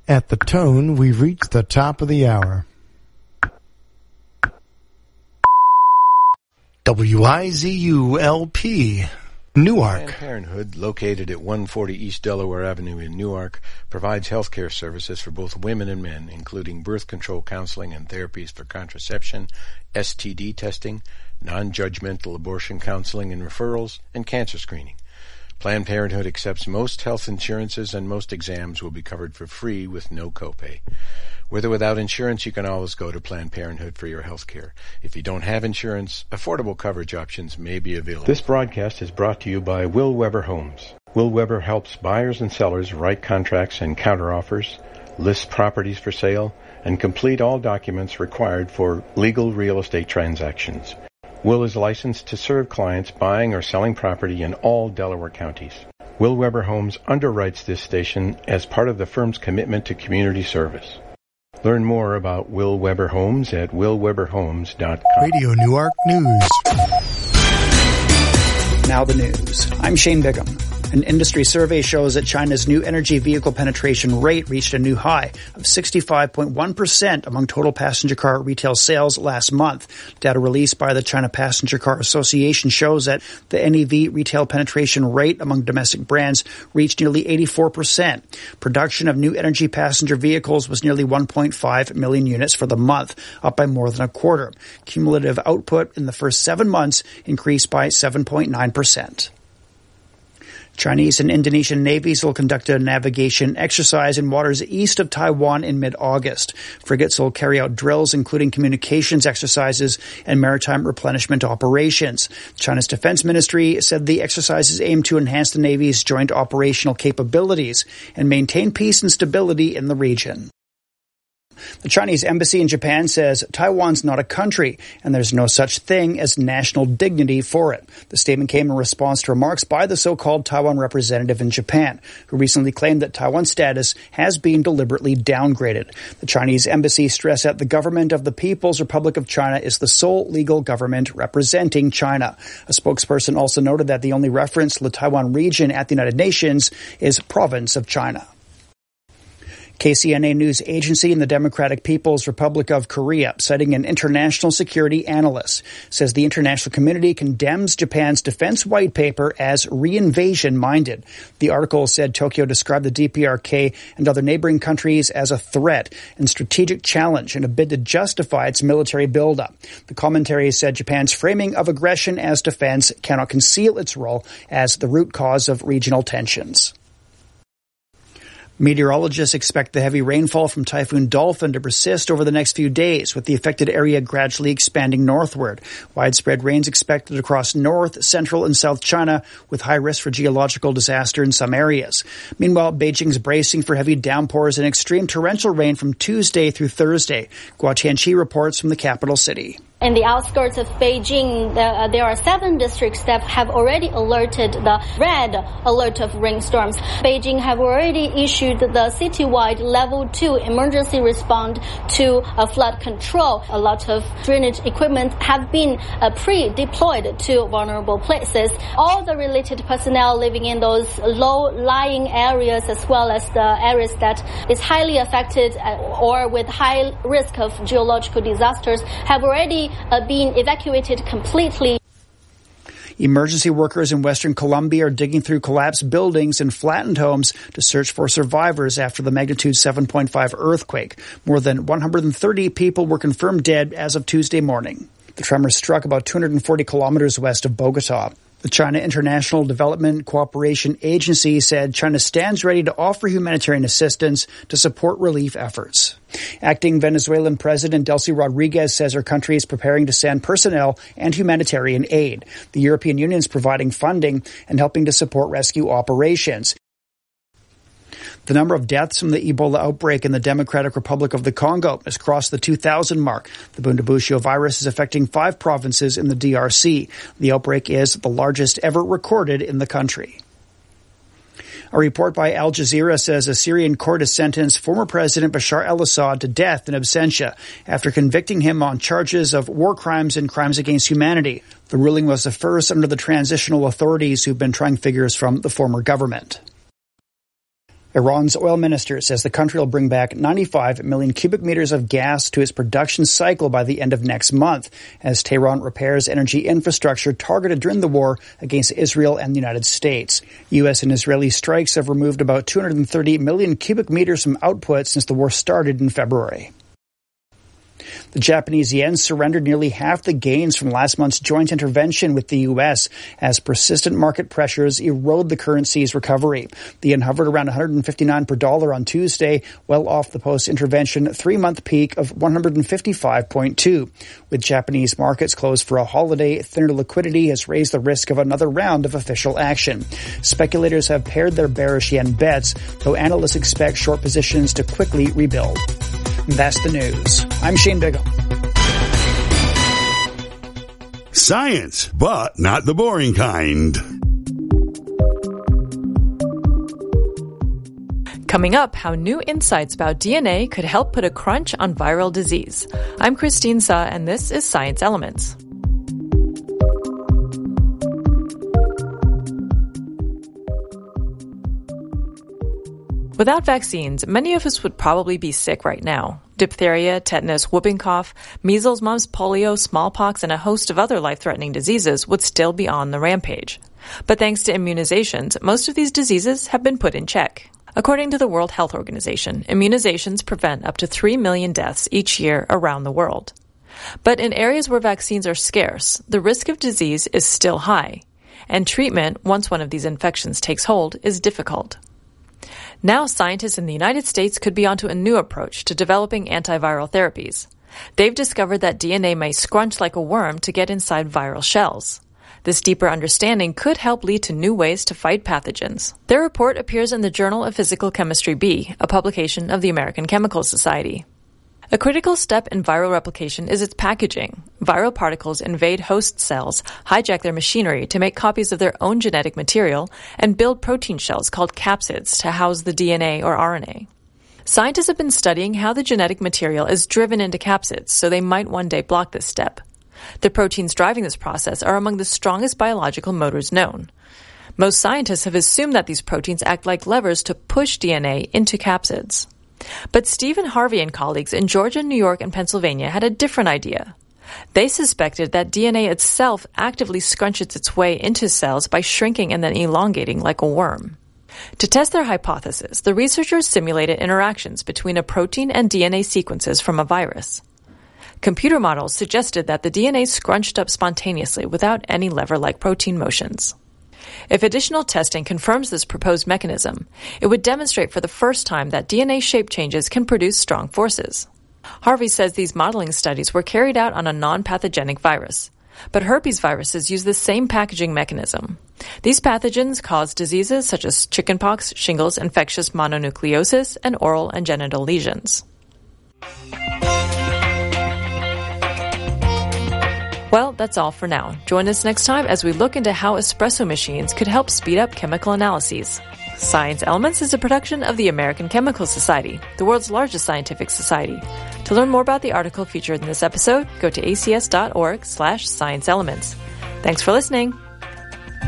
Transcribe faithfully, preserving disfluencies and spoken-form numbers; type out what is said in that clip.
At the tone, we've reached the top of the hour. W I Z U L P, Newark. Planned Parenthood, located at one forty East Delaware Avenue in Newark, provides health care services for both women and men, including birth control counseling and therapies for contraception, S T D testing, non-judgmental abortion counseling and referrals, and cancer screening. Planned Parenthood accepts most health insurances, and most exams will be covered for free with no copay. With or without insurance, you can always go to Planned Parenthood for your health care. If you don't have insurance, affordable coverage options may be available. This broadcast is brought to you by Will Weber Homes. Will Weber helps buyers and sellers write contracts and counteroffers, list properties for sale, and complete all documents required for legal real estate transactions. Will is licensed to serve clients buying or selling property in all Delaware counties. Will Weber Homes underwrites this station as part of the firm's commitment to community service. Learn more about Will Weber Homes at will weber homes dot com. Radio Newark News. Now the news. I'm Shane Bigham. An industry survey shows that China's new energy vehicle penetration rate reached a new high of sixty-five point one percent among total passenger car retail sales last month. Data released by the China Passenger Car Association shows that the N E V retail penetration rate among domestic brands reached nearly eighty-four percent. Production of new energy passenger vehicles was nearly one point five million units for the month, up by more than a quarter. Cumulative output in the first seven months increased by seven point nine percent. Chinese and Indonesian navies will conduct a navigation exercise in waters east of Taiwan in mid-August. Frigates will carry out drills including communications exercises and maritime replenishment operations. China's defense ministry said the exercises aim to enhance the Navy's joint operational capabilities and maintain peace and stability in the region. The Chinese embassy in Japan says Taiwan's not a country and there's no such thing as national dignity for it. The statement came in response to remarks by the so-called Taiwan representative in Japan, who recently claimed that Taiwan's status has been deliberately downgraded. The Chinese embassy stressed that the government of the People's Republic of China is the sole legal government representing China. A spokesperson also noted that the only reference to the Taiwan region at the United Nations is province of China. K C N A News Agency in the Democratic People's Republic of Korea, citing an international security analyst, says the international community condemns Japan's defense white paper as re-invasion-minded. The article said Tokyo described the D P R K and other neighboring countries as a threat and strategic challenge in a bid to justify its military buildup. The commentary said Japan's framing of aggression as defense cannot conceal its role as the root cause of regional tensions. Meteorologists expect the heavy rainfall from Typhoon Dolphin to persist over the next few days, with the affected area gradually expanding northward. Widespread rains expected across North, Central, and South China, with high risk for geological disaster in some areas. Meanwhile, Beijing's bracing for heavy downpours and extreme torrential rain from Tuesday through Thursday. Guo Tianqi reports from the capital city. In the outskirts of Beijing, the, uh, there are seven districts that have already alerted the red alert of rainstorms. Beijing have already issued the citywide level two emergency response to uh, flood control. A lot of drainage equipment have been uh, pre-deployed to vulnerable places. All the related personnel living in those low-lying areas, as well as the areas that is highly affected uh, or with high risk of geological disasters, have already Uh, being evacuated completely. Emergency workers in Western Colombia are digging through collapsed buildings and flattened homes to search for survivors after the magnitude seven point five earthquake. More than one hundred thirty people were confirmed dead as of Tuesday morning. The tremor struck about two hundred forty kilometers west of Bogota. The China International Development Cooperation Agency said China stands ready to offer humanitarian assistance to support relief efforts. Acting Venezuelan President Delcy Rodriguez says her country is preparing to send personnel and humanitarian aid. The European Union is providing funding and helping to support rescue operations. The number of deaths from the Ebola outbreak in the Democratic Republic of the Congo has crossed the two thousand mark. The Bundibugyo virus is affecting five provinces in the D R C. The outbreak is the largest ever recorded in the country. A report by Al Jazeera says a Syrian court has sentenced former President Bashar al-Assad to death in absentia after convicting him on charges of war crimes and crimes against humanity. The ruling was the first under the transitional authorities who've been trying figures from the former government. Iran's oil minister says the country will bring back ninety-five million cubic meters of gas to its production cycle by the end of next month, as Tehran repairs energy infrastructure targeted during the war against Israel and the United States. U S and Israeli strikes have removed about two hundred thirty million cubic meters from output since the war started in February. The Japanese yen surrendered nearly half the gains from last month's joint intervention with the U S as persistent market pressures erode the currency's recovery. The yen hovered around one hundred fifty-nine per dollar on Tuesday, well off the post-intervention three-month peak of one hundred fifty-five point two. With Japanese markets closed for a holiday, thinner liquidity has raised the risk of another round of official action. Speculators have pared their bearish yen bets, though analysts expect short positions to quickly rebuild. That's the news. I'm Shane Bigham. Science, but not the boring kind. Coming up, how new insights about D N A could help put a crunch on viral disease. I'm Christine Sa, and this is Science Elements. Without vaccines, many of us would probably be sick right now. Diphtheria, tetanus, whooping cough, measles, mumps, polio, smallpox, and a host of other life-threatening diseases would still be on the rampage. But thanks to immunizations, most of these diseases have been put in check. According to the World Health Organization, immunizations prevent up to three million deaths each year around the world. But in areas where vaccines are scarce, the risk of disease is still high, and treatment, once one of these infections takes hold, is difficult. Now scientists in the United States could be onto a new approach to developing antiviral therapies. They've discovered that D N A may scrunch like a worm to get inside viral shells. This deeper understanding could help lead to new ways to fight pathogens. Their report appears in the Journal of Physical Chemistry B, a publication of the American Chemical Society. A critical step in viral replication is its packaging. Viral particles invade host cells, hijack their machinery to make copies of their own genetic material, and build protein shells called capsids to house the D N A or R N A. Scientists have been studying how the genetic material is driven into capsids, so they might one day block this step. The proteins driving this process are among the strongest biological motors known. Most scientists have assumed that these proteins act like levers to push D N A into capsids. But Stephen Harvey and colleagues in Georgia, New York, and Pennsylvania had a different idea. They suspected that D N A itself actively scrunches its way into cells by shrinking and then elongating like a worm. To test their hypothesis, the researchers simulated interactions between a protein and D N A sequences from a virus. Computer models suggested that the D N A scrunched up spontaneously without any lever-like protein motions. If additional testing confirms this proposed mechanism, it would demonstrate for the first time that D N A shape changes can produce strong forces. Harvey says these modeling studies were carried out on a non-pathogenic virus, but herpes viruses use the same packaging mechanism. These pathogens cause diseases such as chickenpox, shingles, infectious mononucleosis, and oral and genital lesions. Well, that's all for now. Join us next time as we look into how espresso machines could help speed up chemical analyses. Science Elements is a production of the American Chemical Society, the world's largest scientific society. To learn more about the article featured in this episode, go to acs.org slash science elements. Thanks for listening.